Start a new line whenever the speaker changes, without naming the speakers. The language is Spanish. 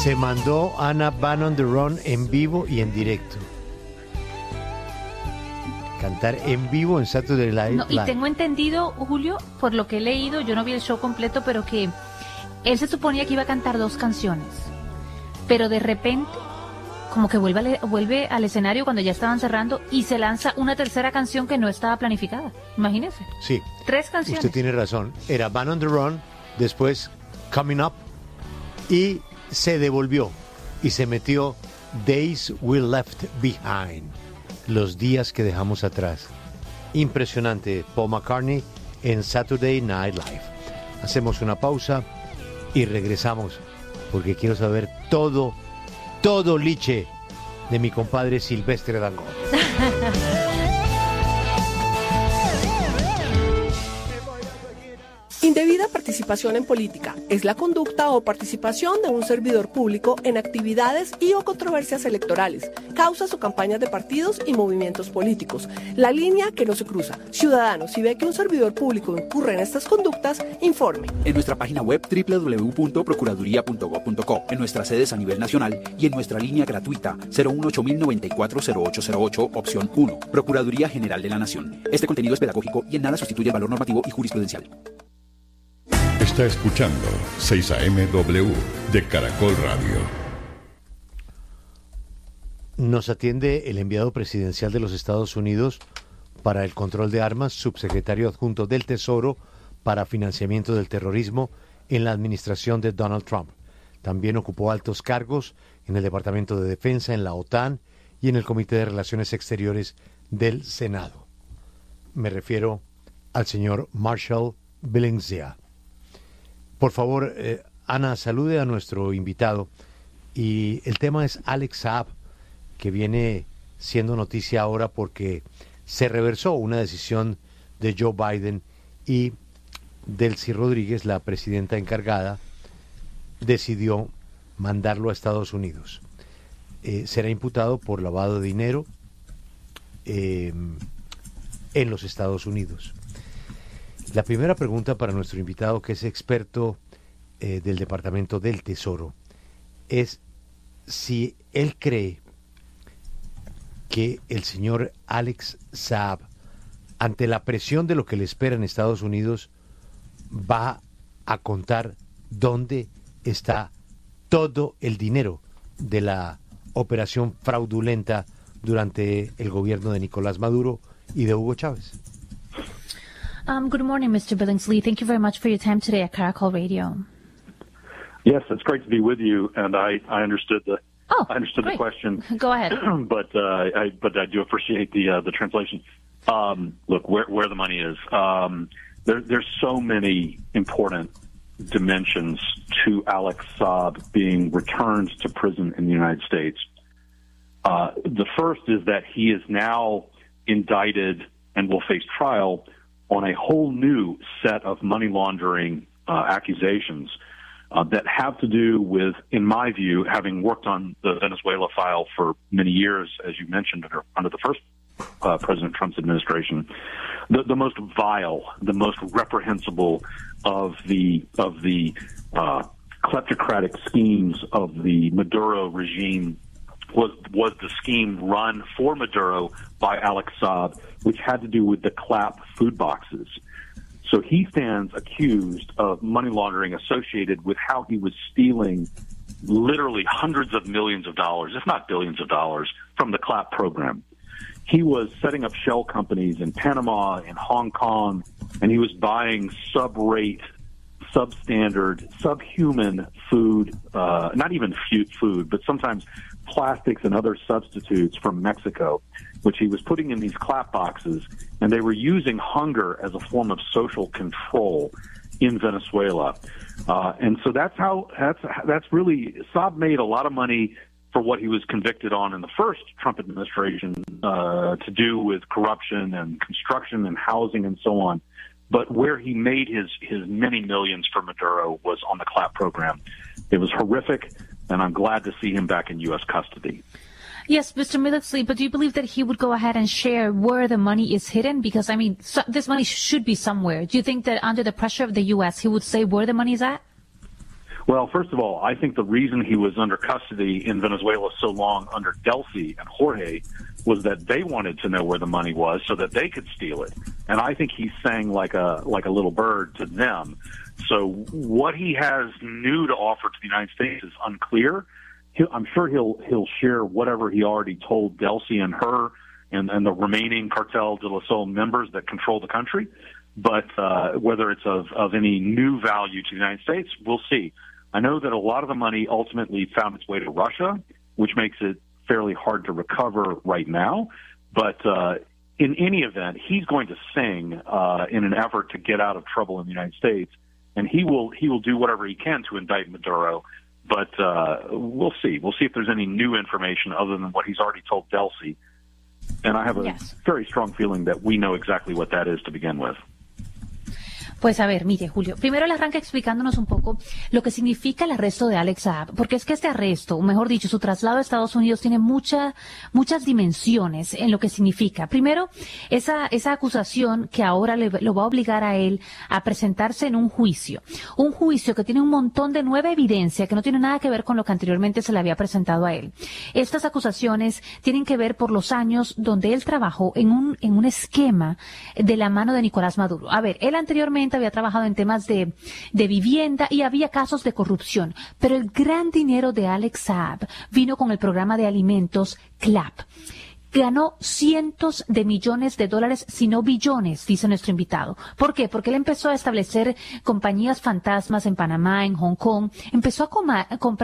Se mandó Anna Van on the Run en vivo y en directo. Cantar en vivo en Saturday Night
No, y
Live.
tengo entendido, Julio, por lo que he leído, yo no vi el show completo, pero que él se suponía que iba a cantar 2 canciones. Pero de repente, como que vuelve al escenario cuando ya estaban cerrando y se lanza una tercera canción que no estaba planificada. Imagínese.
Sí.
3 canciones.
Usted tiene razón. Era Van on the Run, después Coming Up y se devolvió y se metió Days We Left Behind, los días que dejamos atrás. Impresionante, Paul McCartney en Saturday Night Live. Hacemos una pausa y regresamos porque quiero saber todo liche de mi compadre Silvestre Dangond.
Indebida participación en política es la conducta o participación de un servidor público en actividades y o controversias electorales, causas o campañas de partidos y movimientos políticos. La línea que no se cruza. Ciudadanos, si ve que un servidor público incurre en estas conductas, informe.
En nuestra página web www.procuraduría.gov.co, en nuestras sedes a nivel nacional y en nuestra línea gratuita 018-094-0808, opción 1. Procuraduría General de la Nación. Este contenido es pedagógico y en nada sustituye el valor normativo y jurisprudencial.
Está escuchando 6AMW de Caracol Radio.
Nos atiende el enviado presidencial de los Estados Unidos para el control de armas, subsecretario adjunto del Tesoro para financiamiento del terrorismo en la administración de Donald Trump. También ocupó altos cargos en el Departamento de Defensa, en la OTAN y en el Comité de Relaciones Exteriores del Senado. Me refiero al señor Marshall Billingham. Por favor, Ana, salude a nuestro invitado. Y el tema es Alex Saab, que viene siendo noticia ahora porque se reversó una decisión de Joe Biden y Delcy Rodríguez, la presidenta encargada, decidió mandarlo a Estados Unidos. Será imputado por lavado de dinero en los Estados Unidos. La primera pregunta para nuestro invitado, que es experto del Departamento del Tesoro, es si él cree que el señor Alex Saab, ante la presión de lo que le espera en Estados Unidos, va a contar dónde está todo el dinero de la operación fraudulenta durante el gobierno de Nicolás Maduro y de Hugo Chávez.
Good morning, Mr. Billingsley. Thank you very much for your time today at Caracol Radio.
Yes, it's great to be with you, and I understood the
great.
question.
Go ahead.
But I do appreciate the translation. Look, where the money is. There's so many important dimensions to Alex Saab being returned to prison in the United States. The first is that he is now indicted and will face trial on a whole new set of money laundering accusations that have to do with, in my view, having worked on the Venezuela file for many years, as you mentioned, under the first President Trump's administration, the most vile, the most reprehensible of the kleptocratic schemes of the Maduro regime was the scheme run for Maduro by Alex Saab, which had to do with the CLAP food boxes. So he stands accused of money laundering associated with how he was stealing literally hundreds of millions of dollars, if not billions of dollars, from the CLAP program. He was setting up shell companies in Panama, in Hong Kong, and he was buying sub-rate, substandard, subhuman food, not even food, but sometimes plastics and other substitutes from Mexico, which he was putting in these clap boxes, and they were using hunger as a form of social control in Venezuela. And so that's really, Saab made a lot of money for what he was convicted on in the first Trump administration to do with corruption and construction and housing and so on. But where he made his many millions for Maduro was on the CLAP program. It was horrific, and I'm glad to see him back in U.S. custody.
Yes, Mr. Billingsley, but do you believe that he would go ahead and share where the money is hidden? Because, I mean, this money should be somewhere. Do you think that under the pressure of the U.S., he would say where the money is at?
Well, first of all, I think the reason he was under custody in Venezuela so long under Delcy and Jorge was that they wanted to know where the money was so that they could steal it. And I think he sang like a little bird to them. So what he has new to offer to the United States is unclear. I'm sure he'll share whatever he already told Delcy and her and the remaining Cartel de la Sol members that control the country. But whether it's of any new value to the United States, we'll see. I know that a lot of the money ultimately found its way to Russia, which makes it fairly hard to recover right now. But in any event, he's going to sing in an effort to get out of trouble in the United States, and he will do whatever he can to indict Maduro. But we'll see. We'll see if there's any new information other than what he's already told Delcy. And I have a very strong feeling that we know exactly what that is to begin with.
Pues a ver, mire, Julio, primero él arranca explicándonos un poco lo que significa el arresto de Alex Saab, porque es que este arresto, o mejor dicho, su traslado a Estados Unidos tiene muchas dimensiones en lo que significa. Primero, esa acusación que ahora lo va a obligar a él a presentarse en un juicio que tiene un montón de nueva evidencia que no tiene nada que ver con lo que anteriormente se le había presentado a él. Estas acusaciones tienen que ver por los años donde él trabajó en un esquema de la mano de Nicolás Maduro. A ver, él anteriormente había trabajado en temas de vivienda y había casos de corrupción, pero el gran dinero de Alex Saab vino con el programa de alimentos CLAP. Ganó cientos de millones de dólares, si no billones, dice nuestro invitado. ¿Por qué? Porque él empezó a establecer compañías fantasmas en Panamá, en Hong Kong, empezó a comprar